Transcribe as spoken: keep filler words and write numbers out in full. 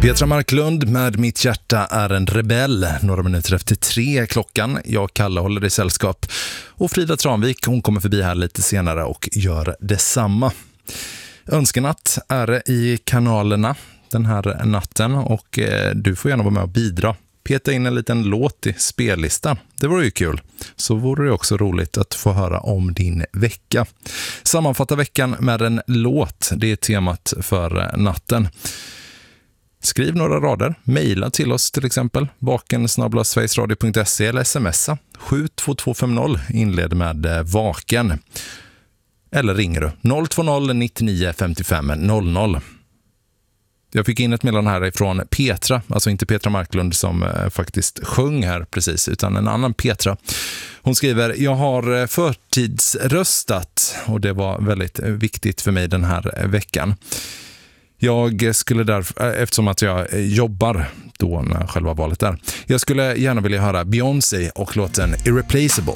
Petra Marklund med Mitt hjärta är en rebell. Några minuter efter tre klockan. Jag, Kalle, håller i sällskap. Och Frida Tranvik, hon kommer förbi här lite senare och gör detsamma. Önskenatt är i kanalerna den här natten. Och eh, du får gärna vara med och bidra. Peta in en liten låt i spellistan. Det vore ju kul. Så vore det också roligt att få höra om din vecka. Sammanfatta veckan med en låt. Det är temat för natten. Skriv några rader, mejla till oss till exempel, vaken snabel-a sverigesradio punkt se eller smsa sju två två fem noll, inled med vaken. Eller ringer du noll två noll nittionio femtiofem noll noll. Jag fick in ett meddelande här ifrån Petra, alltså inte Petra Marklund som eh, faktiskt sjöng här precis, utan en annan Petra. Hon skriver, jag har förtidsröstat och det var väldigt viktigt för mig den här veckan. Jag skulle därför, eftersom att jag jobbar då när själva valet är, jag skulle gärna vilja höra Beyoncé och låten Irreplaceable.